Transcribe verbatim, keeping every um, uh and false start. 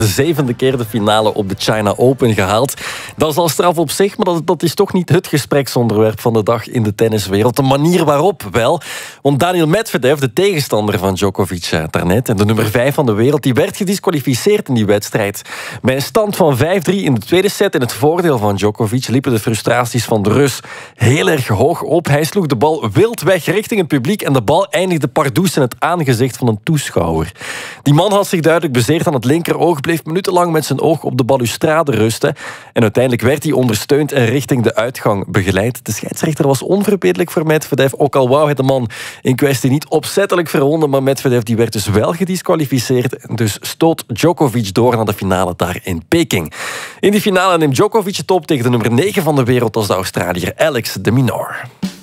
de zevende keer de finale op de China Open gehaald. Dat is al straf op zich, maar dat, dat is toch niet het gespreksonderwerp van de dag in de tenniswereld. De manier waarop wel. Want Daniil Medvedev, de tegenstander van Djokovic daarnet, en de nummer vijf van de wereld, die werd gedisqualificeerd in die wedstrijd. Bij een stand van vijf drie in de tweede set in het voordeel van Djokovic liepen de frustraties van de Rus heel erg hoog op. Hij sloeg de bal wild weg richting het publiek en de bal eindigde pardoes in het aangezicht van een toeschouwer. Die man had zich duidelijk bezeerd aan het linkeroog, bleef minutenlang met zijn oog op de balustrade rusten en uiteindelijk werd hij ondersteund en richting de uitgang begeleid. De scheidsrechter was onverbiddelijk voor Medvedev, ook al wou hij de man in kwestie niet opzettelijk verwonden, maar Medvedev die werd dus wel gedisqualificeerd. Dus stoot Djokovic door naar de finale daar in Peking. In die finale neemt Djokovic het op tegen de nummer negen van de wereld als de Australiër Alex de Minaur.